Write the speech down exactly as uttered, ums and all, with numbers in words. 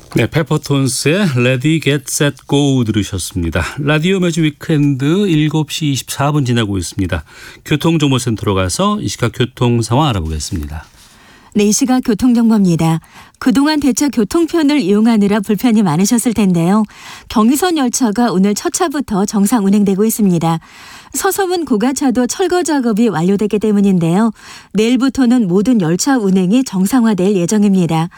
네, 페퍼톤스의 Ready, Get, Set, Go 들으셨습니다. 라디오 매주 위크엔드 일곱 시 이십사 분 지나고 있습니다. 교통정보센터로 가서 이 시각 교통 상황 알아보겠습니다. 네, 이 시각 교통정보입니다. 그동안 대체 교통편을 이용하느라 불편이 많으셨을 텐데요. 경의선 열차가 오늘 첫 차부터 정상 운행되고 있습니다. 서서문 고가차도 철거 작업이 완료됐기 때문인데요. 내일부터는 모든 열차 운행이 정상화될 예정입니다.